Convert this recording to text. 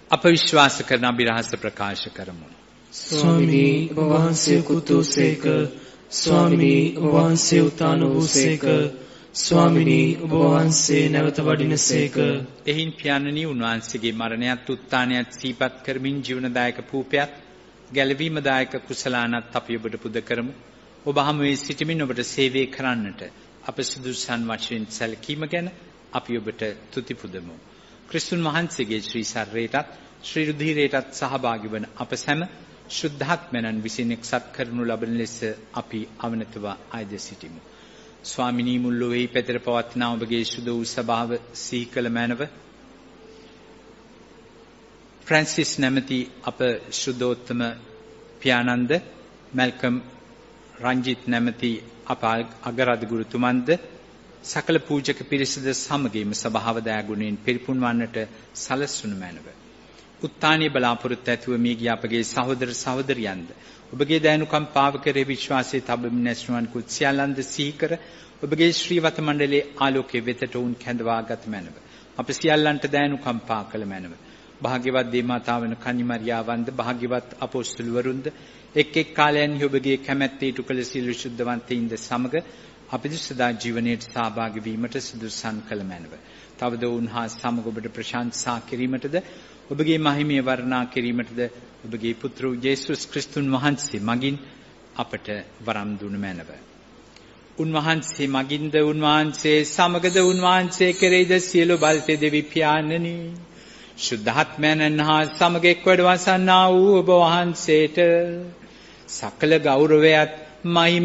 අප විශ්වාස කරන අභිරහස ප්‍රකාශ කරමු. ස්වාමිනී ඔබ වහන්සේ කුතුසේක, ස්වාමිනී ඔබ වහන්සේ උතාන වූසේක, ස්වාමිනී ඔබ වහන්සේ නැවත වඩිනසේක. එහින් පියාණනි උන්වහන්සේගේ මරණයත් උත්ථානයත් සිහිපත් කරමින් ජීවනදායක පූපයත් ගැලවීමදායක කුසලානත් අපි ඔබට පුද කරමු. ඔබ හමුවේ සිටමින් ඔබට සේවය කරන්නට අප සුදුසුසන් වශයෙන් සැලකීම ගැන අපි ඔබට තුති පුදමු. ක්‍රිස්තුන් වහන්සේගේ ශ්‍රී ශරීරයටත් ශ්‍රී රුධිරයටත් සහභාගී වන අප සැම ශුද්ධාත්මයන් විසින් එක්සත් කරනු ලබන ලෙස අපි අවනතව ආයද සිටිමු. ස්වාමිනී මුල් ලොවේහි පැතිර පවත්නා ඔබගේ සුදු වූ සභාව සිහි කළ මැනව ෆ්‍රැන්සිස් නැමැති අප ශුද්ධෝත්තම පියාණන්ද, මැල්කම් රංජිත් නැමැති අප අගරාධ ගුරුතුමන්ද, සකල පූජක පිරිසද සමගින්ම සභාව දයාගුණයෙන් පිරිපුන් වන්නට සලස්වනු මැනව. උත්ථානයේ බලාපොරොත්තු ඇතුව මිය ගිය අපගේ සහෝදර සහෝදරියන්ද ඔබගේ දයනුකම්පාව කෙරෙහි විශ්වාසයේ තබමින් නැස්නුවන් කුත් සියල්ලන්ද සිහි කර ඔබගේ ශ්‍රීවත මණ්ඩලයේ ආලෝකයේ වෙතට උන් කැඳවා ගත මැනව. අප සියල්ලන්ට දයනුකම්පා කළ මැනව. භාග්‍යවත් දේවමාතාවන කන්නිමරියාවන්ද, භාග්‍යවත් අපොස්තුලවරුන්ද එක් එක් කාලයන්හි ඔබගේ කැමැත්ත ඉටු කළ සියලු ශුද්ධවන්තයින්ද සමග අපිට සදා ජීවනයේ සහභාගී වීමට සුදුසුසන් කළ මැනව. තවද උන්හා සමග ඔබට ප්‍රශංසා කිරීමටද ඔබගේ මහිමය වර්ණනා කිරීමටද ඔබගේ පුත්‍ර යේසුස් ක්‍රිස්තුන් වහන්සේ මගින් අපට වරම් දුන මැනව. උන්වහන්සේ මගින්ද, උන්වහන්සේ සමගද, උන්වහන්සේ කෙරෙහිද සියලු බල්තේ දෙවි පියාණනි ශුද්ධාත්මයන් හා සමග එක් වැඩ වසන්නා වූ ඔබ වහන්සේට සකල ගෞරවයත් මහිම